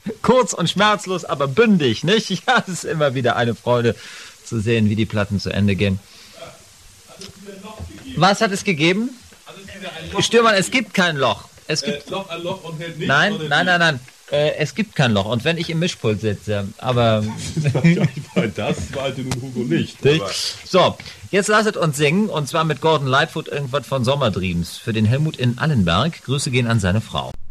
Kurz und schmerzlos, aber bündig, nicht? Ja, es ist immer wieder eine Freude zu sehen, wie die Platten zu Ende gehen. Was hat es gegeben? Stürmann, es gibt kein Loch. Es gibt Loch an Loch und hält nicht. Nein. Es gibt kein Loch. Und wenn ich im Mischpult sitze, aber... Das wollte nun Hugo nicht. So, jetzt lasset uns singen, und zwar mit Gordon Lightfoot irgendwas von Sommerdreams für den Helmut in Allenberg. Grüße gehen an seine Frau.